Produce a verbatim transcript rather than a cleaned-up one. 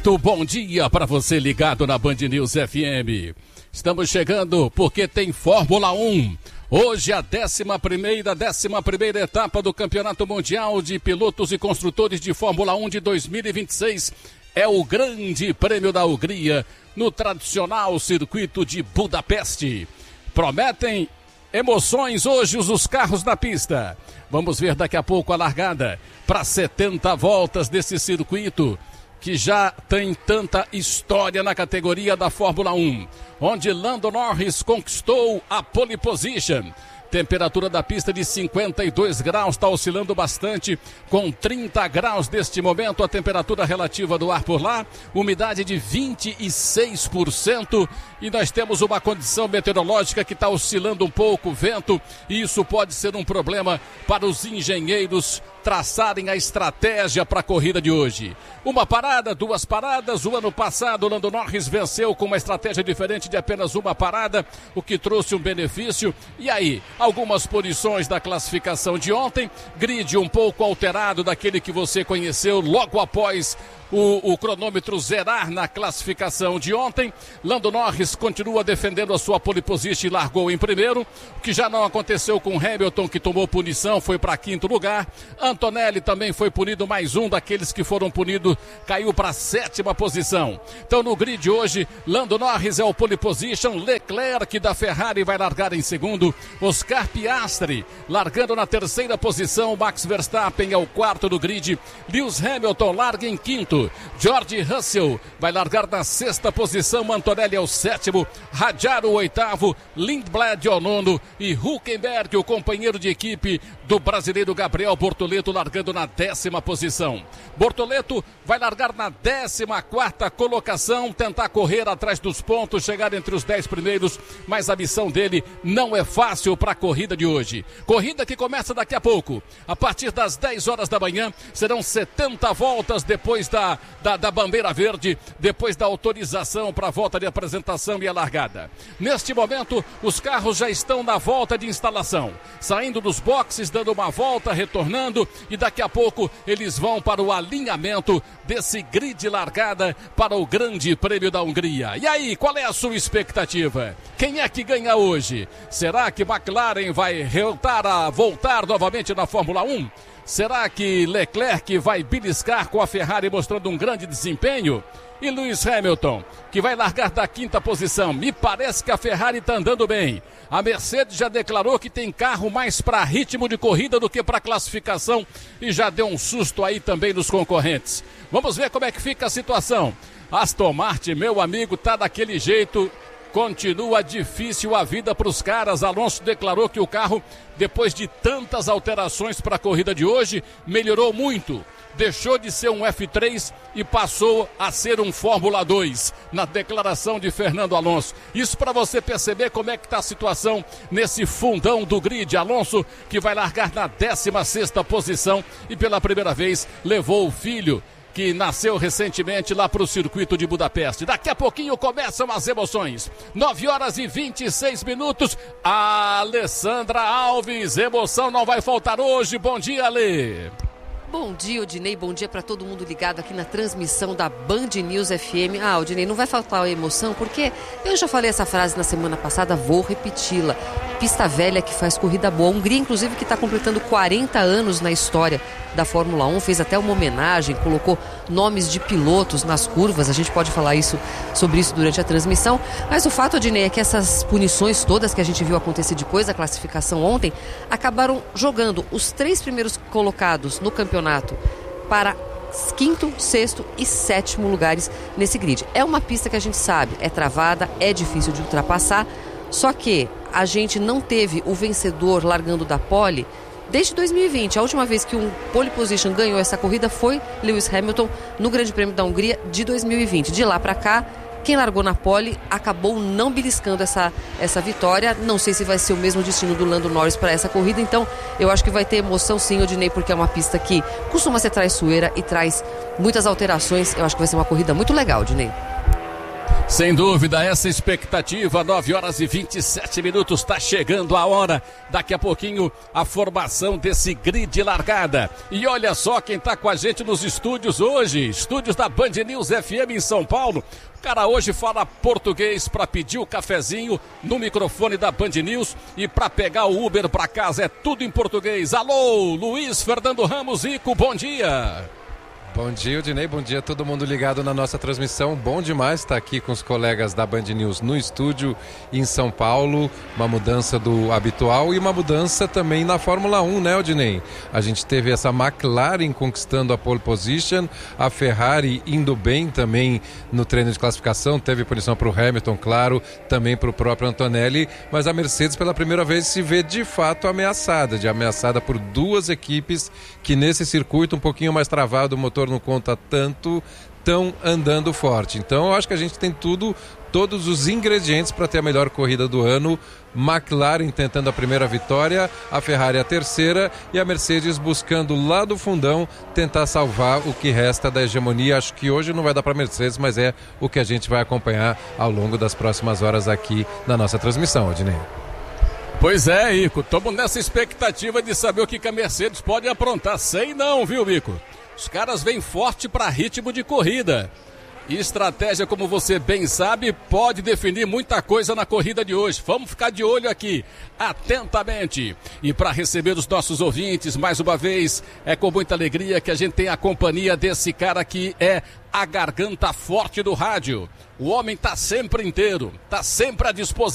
Muito bom dia para você ligado na Band News F M. Estamos chegando porque tem Fórmula um. Hoje a décima primeira, décima primeira etapa do Campeonato Mundial de Pilotos e Construtores de Fórmula um de dois mil e vinte e seis. É o Grande Prêmio da Hungria, no tradicional circuito de Budapeste. Prometem emoções hoje os carros na pista. Vamos ver daqui a pouco a largada para setenta voltas desse circuito, que já tem tanta história na categoria da Fórmula um, onde Lando Norris conquistou a pole position. Temperatura da pista de cinquenta e dois graus, está oscilando bastante, com trinta graus neste momento, a temperatura relativa do ar por lá, umidade de vinte e seis por cento, e nós temos uma condição meteorológica que está oscilando um pouco, vento, e isso pode ser um problema para os engenheiros traçarem a estratégia para a corrida de hoje. Uma parada, duas paradas. O ano passado, Lando Norris venceu com uma estratégia diferente de apenas uma parada, o que trouxe um benefício. E aí, algumas posições da classificação de ontem, grid um pouco alterado daquele que você conheceu logo após O, o cronômetro zerar na classificação de ontem. Lando Norris continua defendendo a sua pole position e largou em primeiro, o que já não aconteceu com Hamilton, que tomou punição, foi para quinto lugar. Antonelli também foi punido, mais um daqueles que foram punidos caiu para a sétima posição. Então no grid hoje, Lando Norris é o pole position, Leclerc da Ferrari vai largar em segundo, Oscar Piastri largando na terceira posição, Max Verstappen é o quarto do grid, Lewis Hamilton larga em quinto, George Russell vai largar na sexta posição, Antonelli é o sétimo, Hadjar o oitavo, Lindblad é o nono e Hülkenberg, o companheiro de equipe do brasileiro Gabriel Bortoleto, largando na décima posição. Bortoleto vai largar na décima quarta colocação, tentar correr atrás dos pontos, chegar entre os dez primeiros, mas a missão dele não é fácil para a corrida de hoje. Corrida que começa daqui a pouco, a partir das dez horas da manhã, serão setenta voltas depois da Da, da bandeira verde, depois da autorização para a volta de apresentação e a largada. Neste momento, os carros já estão na volta de instalação, saindo dos boxes, dando uma volta, retornando, e daqui a pouco eles vão para o alinhamento desse grid largada para o Grande Prêmio da Hungria. E aí, qual é a sua expectativa? Quem é que ganha hoje? Será que McLaren vai voltar a voltar novamente na Fórmula um? Será que Leclerc vai beliscar com a Ferrari mostrando um grande desempenho? E Lewis Hamilton, que vai largar da quinta posição. Me parece que a Ferrari está andando bem. A Mercedes já declarou que tem carro mais para ritmo de corrida do que para classificação e já deu um susto aí também nos concorrentes. Vamos ver como é que fica a situação. Aston Martin, meu amigo, tá daquele jeito. Continua difícil a vida para os caras. Alonso declarou que o carro, depois de tantas alterações para a corrida de hoje, melhorou muito. Deixou de ser um F três e passou a ser um Fórmula dois, na declaração de Fernando Alonso. Isso para você perceber como é que está a situação nesse fundão do grid. Alonso, que vai largar na décima sexta posição e pela primeira vez levou o filho, que nasceu recentemente lá para o circuito de Budapeste. Daqui a pouquinho começam as emoções. nove horas e vinte e seis minutos. A Alessandra Alves, emoção não vai faltar hoje. Bom dia, Ale. Bom dia, Odinei, bom dia para todo mundo ligado aqui na transmissão da Band News F M. Ah, Odinei, não vai faltar a emoção, porque eu já falei essa frase na semana passada, vou repeti-la. Pista velha que faz corrida boa. A Hungria, inclusive, que está completando quarenta anos na história da Fórmula um, fez até uma homenagem, colocou nomes de pilotos nas curvas. A gente pode falar isso, sobre isso durante a transmissão, mas o fato, Odinei, é que essas punições todas que a gente viu acontecer depois da classificação ontem, acabaram jogando os três primeiros colocados no campeonato para quinto, sexto e sétimo lugares nesse grid. É uma pista que a gente sabe, é travada, é difícil de ultrapassar, só que a gente não teve o vencedor largando da pole desde dois mil e vinte. A última vez que um pole position ganhou essa corrida foi Lewis Hamilton no Grande Prêmio da Hungria de dois mil e vinte. De lá para cá, quem largou na pole acabou não beliscando essa, essa vitória. Não sei se vai ser o mesmo destino do Lando Norris para essa corrida, então eu acho que vai ter emoção sim, Odinei, porque é uma pista que costuma ser traiçoeira e traz muitas alterações. Eu acho que vai ser uma corrida muito legal, Odinei. Sem dúvida, essa expectativa, nove horas e vinte e sete minutos, está chegando a hora, daqui a pouquinho, a formação desse grid largada. E olha só quem está com a gente nos estúdios hoje, estúdios da Band News F M em São Paulo. O cara hoje fala português para pedir o cafezinho no microfone da Band News e para pegar o Uber para casa é tudo em português. Alô, Luiz Fernando Ramos Rico, bom dia. Bom dia, Odinei, bom dia a todo mundo ligado na nossa transmissão. Bom demais estar aqui com os colegas da Band News no estúdio em São Paulo. Uma mudança do habitual e uma mudança também na Fórmula um, né, Odinei? A gente teve essa McLaren conquistando a pole position, a Ferrari indo bem também no treino de classificação, teve punição para o Hamilton, claro, também para o próprio Antonelli, mas a Mercedes pela primeira vez se vê de fato ameaçada, de ameaçada por duas equipes que nesse circuito um pouquinho mais travado, o motor não conta tanto, estão andando forte. Então eu acho que a gente tem tudo, todos os ingredientes para ter a melhor corrida do ano. McLaren tentando a primeira vitória, a Ferrari a terceira e a Mercedes buscando lá do fundão tentar salvar o que resta da hegemonia. Acho que hoje não vai dar para a Mercedes, mas é o que a gente vai acompanhar ao longo das próximas horas aqui na nossa transmissão, Odinei. Pois é, Ico, estamos nessa expectativa de saber o que, que a Mercedes pode aprontar. Sei não, viu, Ico? Os caras vêm forte para ritmo de corrida. E estratégia, como você bem sabe, pode definir muita coisa na corrida de hoje. Vamos ficar de olho aqui, atentamente. E para receber os nossos ouvintes, mais uma vez, é com muita alegria que a gente tem a companhia desse cara que é a garganta forte do rádio. O homem está sempre inteiro, está sempre à disposição.